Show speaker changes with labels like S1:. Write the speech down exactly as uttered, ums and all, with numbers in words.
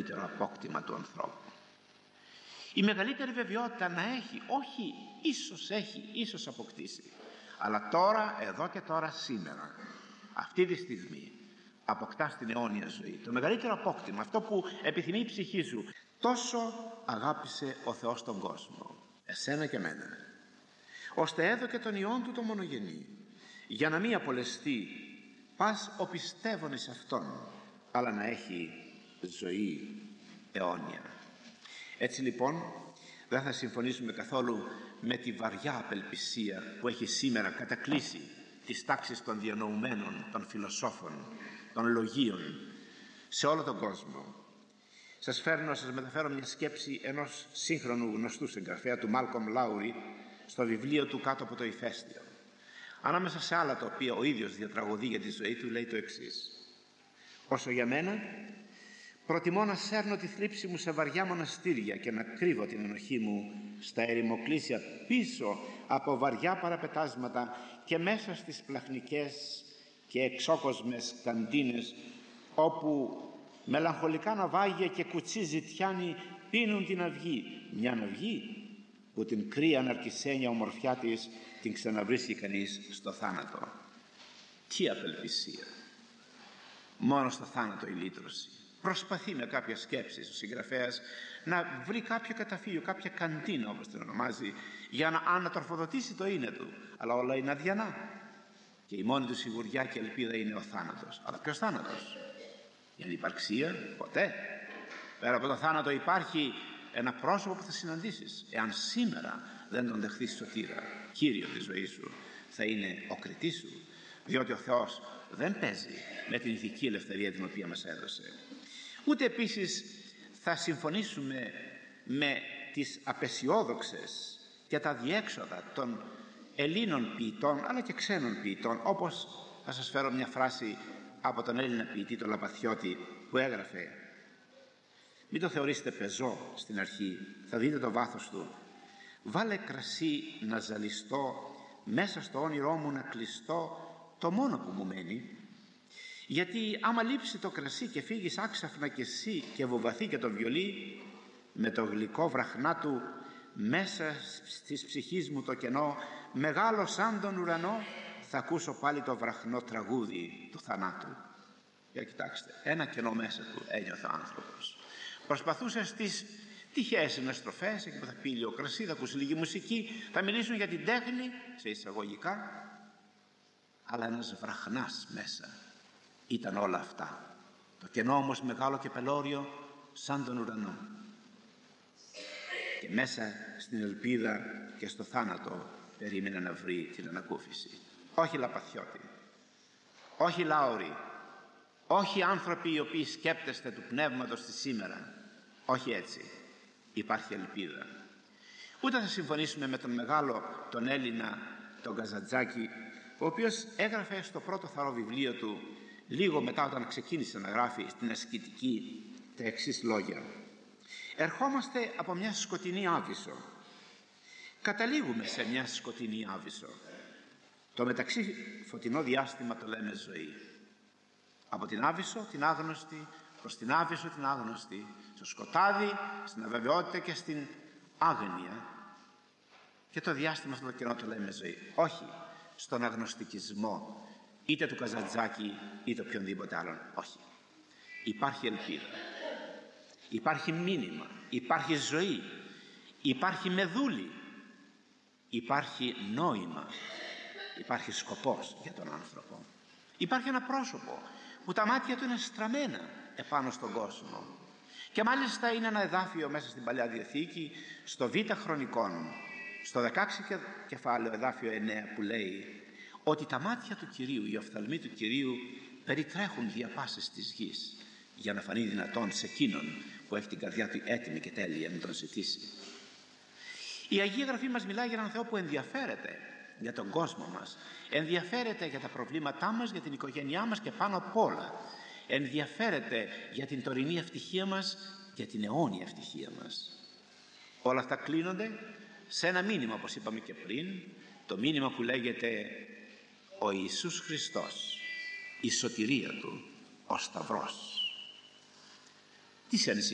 S1: μεγαλύτερο απόκτημα του ανθρώπου. Η μεγαλύτερη βεβαιότητα να έχει, όχι ίσως έχει, ίσως αποκτήσει, αλλά τώρα, εδώ και τώρα, σήμερα, αυτή τη στιγμή, αποκτάς την αιώνια ζωή. Το μεγαλύτερο απόκτημα, αυτό που επιθυμεί η ψυχή σου. Τόσο αγάπησε ο Θεός τον κόσμο, εσένα και μένα, ώστε έδωκε τον Υιόν του το μονογενή, για να μην απολεστεί πας ο πιστεύων εις Αυτόν, αλλά να έχει ζωή αιώνια. Έτσι λοιπόν δεν θα συμφωνήσουμε καθόλου με τη βαριά απελπισία που έχει σήμερα κατακλείσει τις τάξεις των διανοουμένων, των φιλοσόφων, των λογίων σε όλο τον κόσμο. Σας φέρνω, να σας μεταφέρω μια σκέψη ενός σύγχρονου γνωστού συγγραφέα, του Μάλκομ Λάουρι, στο βιβλίο του «Κάτω από το ηφαίστειο». Ανάμεσα σε άλλα τα οποία ο ίδιος διατραγωδεί για τη ζωή του, λέει το εξής: «Όσο για μένα, προτιμώ να σέρνω τη θλίψη μου σε βαριά μοναστήρια και να κρύβω την ενοχή μου στα ερημοκλήσια πίσω από βαριά παραπετάσματα και μέσα στις πλαχνικές και εξόκοσμες καντίνες, όπου μελαγχολικά ναυάγια και κουτσί ζητιάνοι πίνουν την αυγή, μια αυγή που την κρύα αναρκισένια ομορφιά της την ξαναβρίσκει κανείς στο θάνατο». Τι απελπισία! Μόνο στο θάνατο η λύτρωση. Προσπαθεί με κάποια σκέψη ο συγγραφέας να βρει κάποιο καταφύγιο, κάποια καντίνα όπως την ονομάζει, για να ανατροφοδοτήσει το είναι του, αλλά όλα είναι αδιανά και η μόνη του σιγουριά και ελπίδα είναι ο θάνατος. Αλλά ποιος θάνατος? Η ανυπαρξία? Ποτέ. Πέρα από το θάνατο υπάρχει ένα πρόσωπο που θα συναντήσεις. Εάν σήμερα δεν τον δεχθείς σωτήρα, Κύριο της ζωής σου, θα είναι ο κριτής σου, διότι ο Θεός δεν παίζει με την ηθική ελευθερία την οποία μας έδωσε. Ούτε επίσης θα συμφωνήσουμε με τις απεσιόδοξες και τα διέξοδα των Ελλήνων ποιητών αλλά και ξένων ποιητών, όπως θα σας φέρω μια φράση από τον Έλληνα ποιητή τον Λαπαθιώτη, που έγραφε: «Μην το θεωρήσετε πεζό στην αρχή, θα δείτε το βάθος του. Βάλε κρασί να ζαλιστώ, μέσα στο όνειρό μου να κλειστώ, το μόνο που μου μένει. Γιατί άμα λείψει το κρασί και φύγεις άξαφνα κι εσύ και βουβαθεί και το βιολί, με το γλυκό βραχνά του μέσα στις ψυχής μου το κενό, μεγάλο σαν τον ουρανό, θα ακούσω πάλι το βραχνό τραγούδι του θανάτου». Για κοιτάξτε, ένα κενό μέσα του ένιωθε ο άνθρωπος. Προσπαθούσε στις τυχαίες συναστροφές, εκεί που θα πει λίγο κρασί, θα ακούσει λίγη μουσική, θα μιλήσουν για την τέχνη, σε εισαγωγικά, αλλά ένας βραχνάς μέσα ήταν όλα αυτά. Το κενό όμως μεγάλο και πελώριο σαν τον ουρανό. Και μέσα στην ελπίδα και στο θάνατο περίμενε να βρει την ανακούφιση. Όχι Λαπαθιώτη, όχι Λάουρι, όχι άνθρωποι οι οποίοι σκέπτεστε του πνεύματος της σήμερα. Όχι έτσι. Υπάρχει ελπίδα. Ούτε θα συμφωνήσουμε με τον μεγάλο τον Έλληνα τον Καζαντζάκη, ο οποίος έγραφε στο πρώτο θαρό βιβλίο του, λίγο μετά όταν ξεκίνησε να γράφει στην ασκητική, τα εξής λόγια: «Ερχόμαστε από μια σκοτεινή Άβυσσο. Καταλήγουμε σε μια σκοτεινή Άβυσσο. Το μεταξύ φωτεινό διάστημα το λέμε ζωή. Από την Άβυσσο την άγνωστη προς την Άβυσσο την άγνωστη, στο σκοτάδι, στην αβεβαιότητα και στην άγνοια, και το διάστημα αυτό το κενό το λέμε ζωή». Όχι στον αγνωστικισμό είτε του Καζαντζάκη είτε οποιονδήποτε άλλον. Όχι. Υπάρχει ελπίδα, υπάρχει μήνυμα, υπάρχει ζωή, υπάρχει μεδούλη, υπάρχει νόημα, υπάρχει σκοπός για τον άνθρωπο. Υπάρχει ένα πρόσωπο που τα μάτια του είναι στραμμένα επάνω στον κόσμο, και μάλιστα είναι ένα εδάφιο μέσα στην Παλαιά Διαθήκη, στο Β' Χρονικών, στο δεκαέξι κεφάλαιο εδάφιο εννέα, που λέει ότι τα μάτια του Κυρίου, οι οφθαλμοί του Κυρίου περιτρέχουν δια πάσης της γης, για να φανεί δυνατόν σε εκείνον που έχει την καρδιά του έτοιμη και τέλεια να τον ζητήσει. Η Αγία Γραφή μας μιλάει για έναν Θεό που ενδιαφέρεται για τον κόσμο μας, ενδιαφέρεται για τα προβλήματά μας, για την οικογένειά μας και πάνω απ' όλα ενδιαφέρεται για την τωρινή ευτυχία μας, για την αιώνια ευτυχία μας. Όλα αυτά κλείνονται σε ένα μήνυμα, όπως είπαμε και πριν, το μήνυμα που λέγεται ο Ιησούς Χριστός, η σωτηρία του, ο Σταυρός. Τι σε ανησυχεί?